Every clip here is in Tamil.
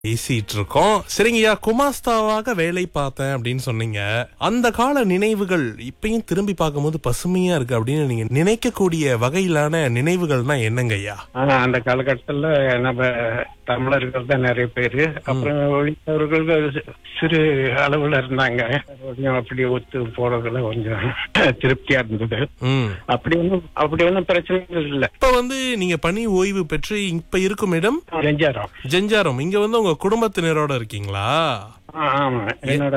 பேசிட்டு இருக்கோம். சரிங்கய்யா, குமாஸ்தாவாக வேலை பார்த்தேன் அப்படின்னு சொன்னீங்க. அந்த கால நினைவுகள் இப்பயும் திரும்பி பார்க்கும்போது பசுமையா இருக்கு அப்படின்னு நீங்க நினைக்கக்கூடிய வகையிலான நினைவுகள்னா என்னங்கய்யா? அந்த காலகட்டத்துல நம்ம தமிழர்கள் தான் நிறைய பேரு, அப்புறம் ஒழித்தவர்கள் சிறு அளவுல இருந்தாங்க. அப்படி ஒத்து போறதுல கொஞ்சம் திருப்தியா இருந்தது. அப்படி ஒன்னும் பிரச்சனைகள் இல்ல. இப்ப நீங்க பணி ஓய்வு பெற்று இப்ப இருக்கும் இடம் ஜெஞ்சாரம். இங்க உங்க குடும்பத்தினரோட இருக்கீங்களா? ஆமா, என்னோட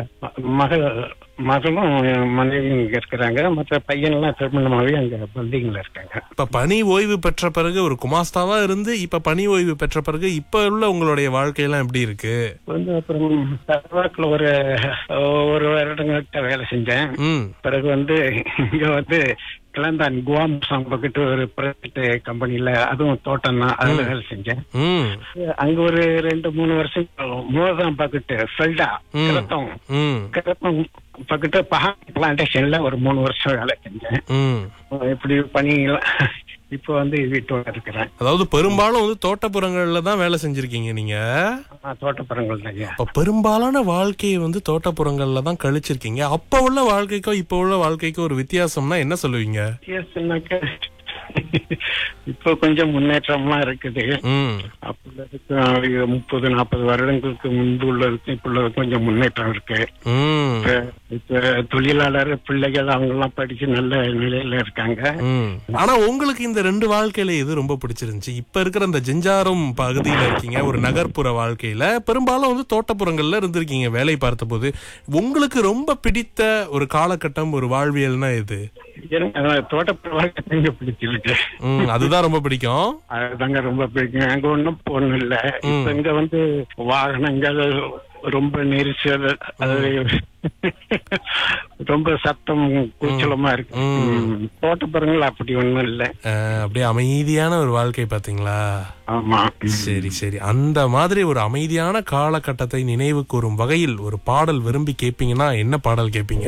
மகளும் மனைவியும் இங்க இருக்கிறாங்க. மற்ற பையன்லாம் திருமணமாவே அங்க பல்டிங்ல இருக்காங்க. இப்ப பணி ஓய்வு பெற்ற பிறகு ஒரு குமாஸ்தாவா இருந்து இப்ப பணி ஓய்வு பெற்ற பிறகு இப்ப உள்ள உங்களுடைய வாழ்க்கையெல்லாம் எப்படி இருக்கு? அப்புறம் சரவாக்குல ஒரு வருடங்கள்கிட்ட வேலை செஞ்சேன். பிறகு இங்க கிளந்தான் குவாம் பக்கத்து ஒரு பிரைவேட் கம்பெனில, அதுவும் தோட்டம் தான், அதுல வேலை செஞ்சேன். அங்க ஒரு 2-3 வருஷம் மூலதான் பக்கத்து ஃபெல்டா கிரத்தம் பக்கத்து பஹாங் பிளான்டேஷன்ல ஒரு 3 வருஷம் வேலை செஞ்சேன். இப்படி பணியெல்லாம் இப்ப வீட்டோட இருக்கிறேன். அதாவது பெரும்பாலும் தோட்டப்புறங்கள்ல தான் வேலை செஞ்சிருக்கீங்க நீங்க? தோட்டப்புறங்கள் தான். அப்ப பெரும்பாலான வாழ்க்கையை தோட்டப்புறங்கள்ல தான் கழிச்சிருக்கீங்க. அப்ப உள்ள வாழ்க்கைக்கும் இப்ப உள்ள வாழ்க்கைக்கும் ஒரு வித்தியாசம்னா என்ன சொல்லுவீங்க? வித்தியாசம்னாக்க இப்ப கொஞ்சம் முன்னேற்றம்லாம் இருக்குது. அப்ப 30-40 வருடங்களுக்கு முன்பு உள்ளதுக்கும் இப்ப உள்ளது கொஞ்சம் முன்னேற்றம் இருக்கு. இப்ப தொழிலாளர் பிள்ளைகள் அவங்க எல்லாம் படிச்சு நல்ல நிலையில இருக்காங்க. ஆனா உங்களுக்கு இந்த 2 வாழ்க்கையில எது ரொம்ப பிடிச்சிருந்துச்சு? இப்ப இருக்கிற அந்த ஜெஞ்சாரம் பகுதியில இருக்கீங்க, ஒரு நகர்ப்புற வாழ்க்கையில, பெரும்பாலும் தோட்டப்புறங்கள்ல இருந்திருக்கீங்க வேலை பார்த்த போது. உங்களுக்கு ரொம்ப பிடித்த ஒரு காலகட்டம், ஒரு வாழ்வியல்னா எது? தோட்டப்புற வாழ்க்கை பிடிச்சிருக்கு. அதுதான் ரொம்ப பிடிக்கும். அதுதாங்க ரொம்ப பிடிக்கும். அங்க ஒண்ணும் பொண்ணு இல்ல. இப்ப இங்க வாகனங்கள் ரொம்ப நெரிசல், ரொம்ப சத்தம் கூச்சலமா இருக்கு. தோட்டப்புறங்கள் அப்படி ஒண்ணும் இல்ல. அப்படியே அமைதியான ஒரு வாழ்க்கை பாத்தீங்களா? ஆமா. சரி சரி, அந்த மாதிரி ஒரு அமைதியான காலகட்டத்தை நினைவு கூறும் வகையில் ஒரு பாடல் விரும்பி கேட்பீங்கன்னா என்ன பாடல் கேட்பீங்க?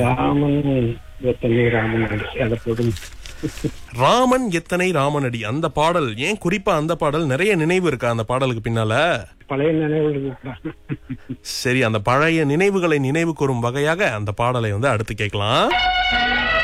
ராமன் எத்தனை ராமனடி, அந்த பாடல். ஏன் குறிப்பா அந்த பாடல்? நிறைய நினைவு இருக்கா அந்த பாடலுக்கு பின்னால? பழைய நினைவுகள். சரி, அந்த பழைய நினைவுகளை நினைவு கூறும் வகையாக அந்த பாடலை அடுத்து கேட்கலாம்.